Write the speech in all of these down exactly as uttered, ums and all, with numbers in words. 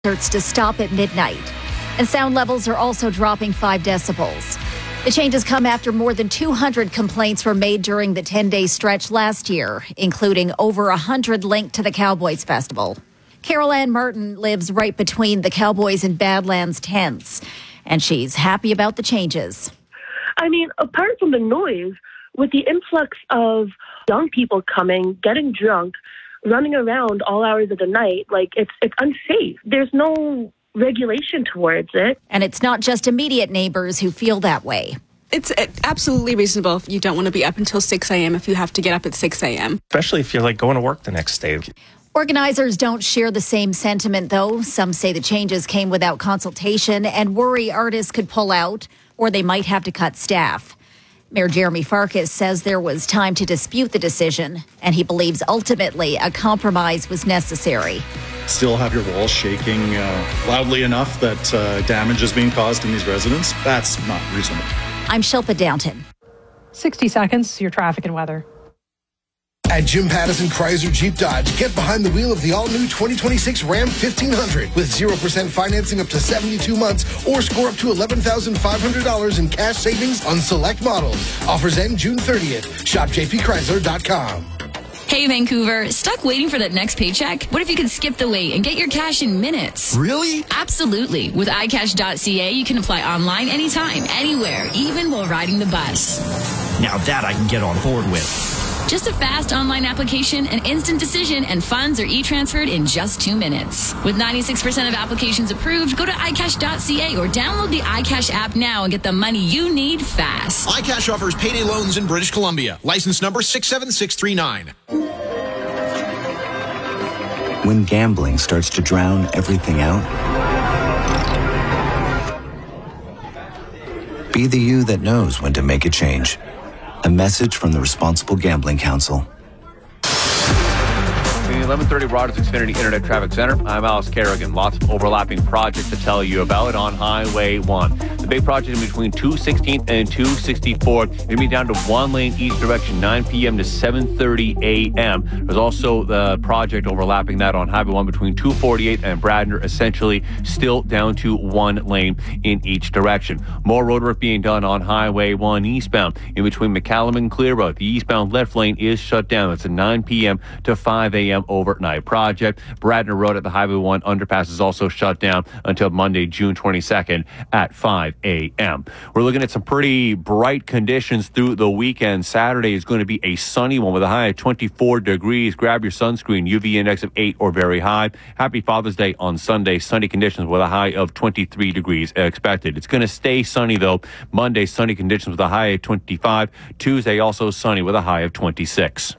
concerts to stop at midnight. And sound levels are also dropping five decibels. The changes come after more than two hundred complaints were made during the ten-day stretch last year, including over one hundred linked to the Cowboys Festival. Carol Ann Martin lives right between the Cowboys and Badlands tents, and she's happy about the changes. I mean, apart from the noise, with the influx of young people coming, getting drunk, running around all hours of the night, like, it's it's unsafe. There's no regulation towards it. And it's not just immediate neighbors who feel that way. It's absolutely reasonable if you don't want to be up until six a.m. if you have to get up at six a.m. Especially if you're like going to work the next day. Organizers don't share the same sentiment, though. Some say the changes came without consultation and worry artists could pull out or they might have to cut staff. Mayor Jeremy Farkas says there was time to dispute the decision, and he believes ultimately a compromise was necessary. Still have your walls shaking uh, loudly enough that uh, damage is being caused in these residents? That's not reasonable. I'm Shilpa Downton. sixty seconds, your traffic and weather. At Jim Pattison Chrysler Jeep Dodge, get behind the wheel of the all-new twenty twenty-six Ram fifteen hundred with zero percent financing up to seventy-two months or score up to eleven thousand five hundred dollars in cash savings on select models. Offers end June thirtieth. Shop j p chrysler dot com. Hey, Vancouver, stuck waiting for that next paycheck? What if you could skip the wait and get your cash in minutes? Really? Absolutely. With i cash dot c a, you can apply online anytime, anywhere, even while riding the bus. Now that I can get on board with. Just a fast online application, an instant decision, and funds are e-transferred in just two minutes. With ninety-six percent of applications approved, go to i cash dot c a or download the iCash app now and get the money you need fast. iCash offers payday loans in British Columbia. License number six seven six three nine. When gambling starts to drown everything out, be the you that knows when to make a change. A message from the Responsible Gambling Council. The eleven thirty Rogers Xfinity Internet Traffic Center. I'm Alice Kerrigan. Lots of overlapping projects to tell you about on Highway one. The big project in between two sixteenth and two sixty-fourth. Going to be down to one lane each direction, nine p.m. to seven thirty a.m. There's also the project overlapping that on Highway one between two forty-eighth and Bradner, essentially still down to one lane in each direction. More road work being done on Highway one eastbound in between McCallum and Clearwood. The eastbound left lane is shut down. It's a nine p.m. to five a.m. overnight project. Bradner Road at the Highway one underpass is also shut down until Monday, June twenty-second at five a.m. We're looking at some pretty bright conditions through the weekend. Saturday is going to be a sunny one with a high of twenty-four degrees. Grab your sunscreen, U V index of eight or very high. Happy Father's Day on Sunday. Sunny conditions with a high of twenty-three degrees expected. It's going to stay sunny though. Monday, sunny conditions with a high of twenty-five. Tuesday, also sunny with a high of twenty-six.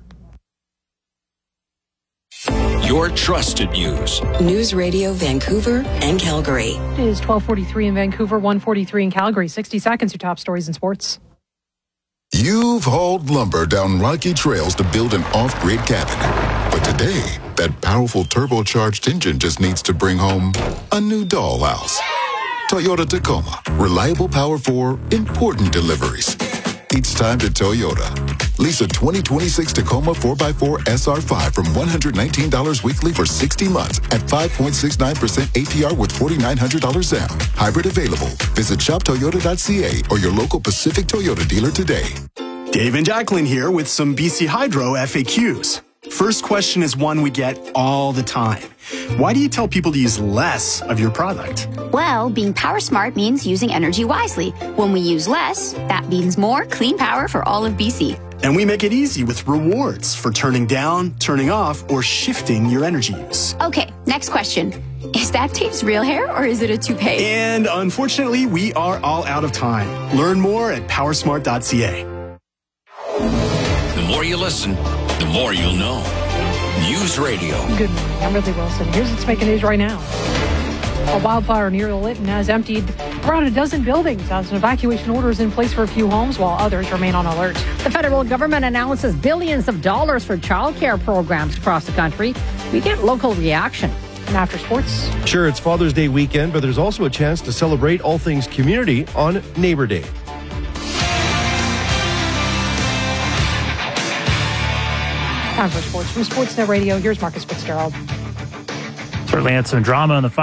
Your trusted news. News Radio Vancouver and Calgary. It is twelve forty-three in Vancouver, one forty-three in Calgary. sixty seconds, your top stories in sports. You've hauled lumber down rocky trails to build an off-grid cabin. But today, that powerful turbocharged engine just needs to bring home a new dollhouse. Toyota Tacoma. Reliable power for important deliveries. It's time to Toyota. Lease a twenty twenty-six Tacoma four by four S R five from one hundred nineteen dollars weekly for sixty months at five point six nine percent A P R with four thousand nine hundred dollars down. Hybrid available. Visit shop toyota dot c a or your local Pacific Toyota dealer today. Dave and Jacqueline here with some B C Hydro F A Qs. First question is one we get all the time. Why do you tell people to use less of your product? Well, being power smart means using energy wisely. When we use less, that means more clean power for all of B C. And we make it easy with rewards for turning down, turning off, or shifting your energy use. Okay, next question. Is that Dave's real hair or is it a toupee? And unfortunately, we are all out of time. Learn more at power smart dot c a. The more you listen, the more you'll know. News Radio. Good morning. I'm Ridley Wilson. Here's what's making news right now. A wildfire near Lytton has emptied around a dozen buildings as an evacuation order is in place for a few homes while others remain on alert. The federal government announces billions of dollars for childcare programs across the country. We get local reaction. And after sports. Sure, it's Father's Day weekend, but there's also a chance to celebrate all things community on Neighbor Day. Time for sports. From Sportsnet Radio, here's Marcus Fitzgerald. Certainly had some drama on the